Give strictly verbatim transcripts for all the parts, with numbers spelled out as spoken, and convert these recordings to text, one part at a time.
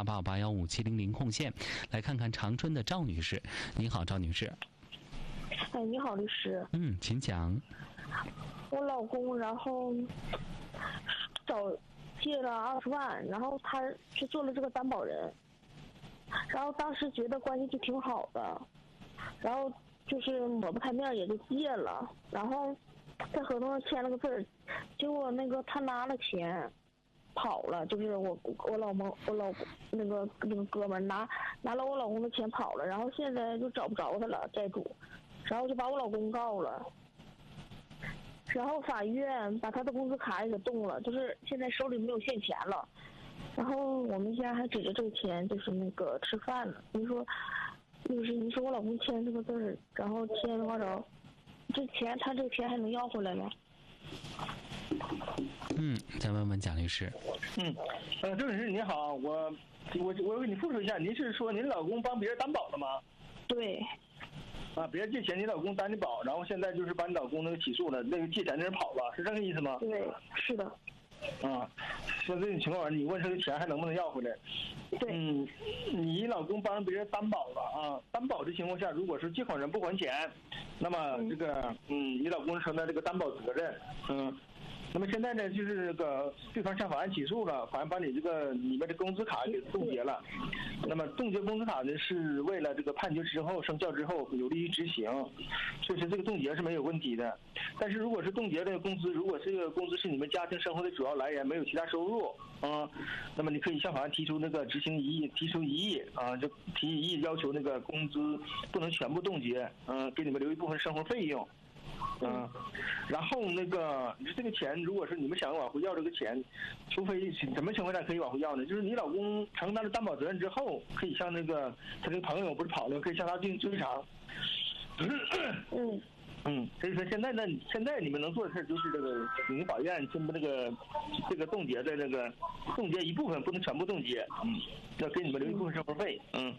八八八幺五七零零空线。来看看长春的赵女士。你好，赵女士。 哎，你好，律师。 嗯，请讲。 我老公然后找借了二十万，然后他去做了这个担保人，然后当时觉得关系就挺好的，然后就是抹不开面也就借了，然后在合同上签了个字儿，结果那个他拿了钱跑了，就是我我老公我老公那个那个哥们儿拿拿了我老公的钱跑了，然后现在就找不着他了，债主，然后就把我老公告了，然后法院把他的工资卡也给冻了，就是现在手里没有现钱了，然后我们家还指着这个钱就是那个吃饭了。你说就是你说我老公签这个字儿，然后签的话着，这钱他这个钱还能要回来吗？ 嗯，再问问蒋律师。 嗯，呃，周女士你好，我我我给你复述一下，您是说您老公帮别人担保了吗？ 对。 啊，别人借钱，你老公担的保，然后现在就是把你老公那个起诉了，那个借钱的人跑了，是这个意思吗？ 对，是的。 啊，像这种情况，你问他的钱还能不能要回来？ 对。 嗯，你老公帮别人担保了啊，担保的情况下，如果是借款人不还钱，那么这个嗯，你老公承担这个担保责任，嗯。那么现在呢，就是这个对方向法院起诉了，法院把你这个你们的工资卡给冻结了。那么冻结工资卡呢，是为了这个判决之后生效之后有利于执行，确实这个冻结是没有问题的。但是如果是冻结的工资，如果这个工资是你们家庭生活的主要来源，没有其他收入啊，那么你可以向法院提出那个执行异议，提出异议啊，就提异议要求那个工资不能全部冻结，嗯、呃，给你们留一部分生活费用。嗯，然后那个这个钱，如果是你们想往回要这个钱，除非什么情况下可以往回要呢？就是你老公承担了担保责任之后，可以向那个他这个朋友不是跑了，可以向他进行追偿。 嗯嗯，所以说现在呢，现在你们能做的事就是这个，你们法院宣布这个这个冻结的这个冻结一部分，不能全部冻结。嗯，要给你们留一部分生活费。嗯。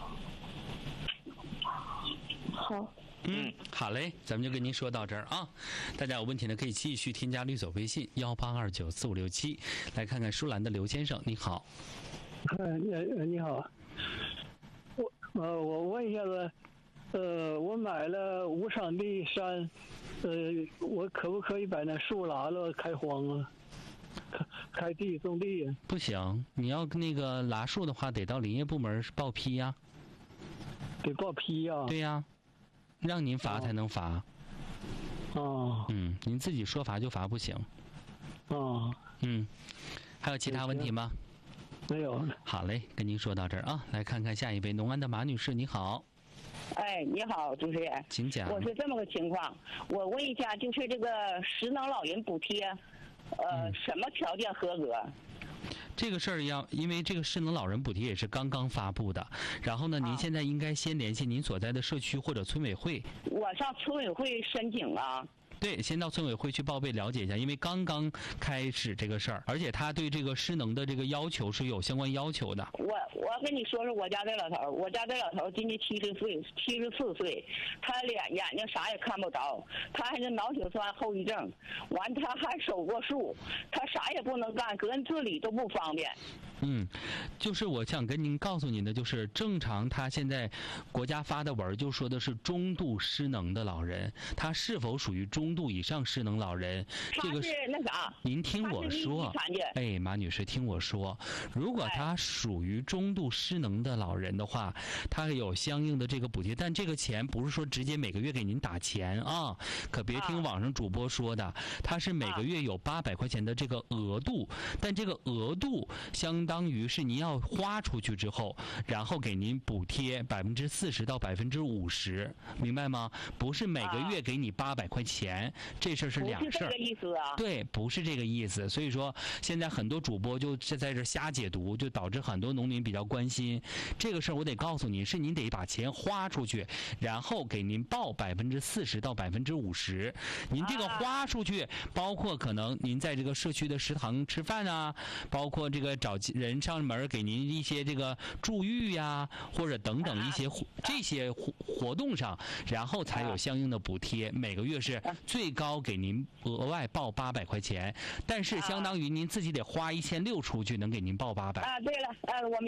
好。 嗯，好嘞，咱们就跟您说到这儿啊。大家有问题呢，可以继续添加律所微信幺八二九四五六七，来看看舒兰的刘先生，你好。 呃，你好，我呃，我问一下子，呃，我买了无产地山，呃，我可不可以把那树拿了开荒啊？开开地种地呀？ 不行，你要那个拿树的话，得到林业部门报批呀。 得报批呀？ 对呀。让您罚才能罚。 哦。 嗯，您自己说罚就罚不行。 哦。 嗯，还有其他问题吗？ 没有。 好嘞，跟您说到这儿啊，来看看下一位，农安的马女士，你好。 哎，你好，主持人， 请讲。 我是这么个情况，我问一下，就是这个失能老人补贴，呃，嗯、什么条件合格？ 这个事儿要，因为这个失能老人补贴也是刚刚发布的，然后呢，您现在应该先联系您所在的社区或者村委会。 我上村委会申请了。 对，先到村委会去报备了解一下，因为刚刚开始这个事儿，而且他对这个失能的这个要求是有相关要求的。 我我跟你说说我家这老头，我家这老头今年七十岁，七十四岁，他脸眼睛啥也看不着，他还是脑血栓后遗症，完他还手过术，他啥也不能干，个人自理都不方便。 嗯，就是我想跟您告诉您的，就是正常他现在国家发的文就说的是中度失能的老人，他是否属于中度以上失能老人？这个是那啥？ 您听我说，哎，马女士，听我说，如果他属于中度失能的老人的话，他有相应的这个补贴，但这个钱不是说直接每个月给您打钱啊，可别听网上主播说的，他是每个月有八百块钱的这个额度，但这个额度相当于是您要花出去之后，然后给您补贴百分之四十到百分之五十，明白吗？不是每个月给你八百块钱，这事儿是两事儿。 不是这个意思啊。 对，不是这个意思。所以说，现在很多主播就在这瞎解读，就导致很多农民比较关心这个事儿。我得告诉您，是您得把钱花出去，然后给您报百分之四十到百分之五十。您这个花出去，包括可能您在这个社区的食堂吃饭啊，包括这个找人上门给您一些这个助育呀、啊，或者等等一些这些活动上，然后才有相应的补贴。每个月是最高给您额外报八百块钱，但是相当于您自己得花一千六出去，能给您报八百。 啊，对了，呃，我们。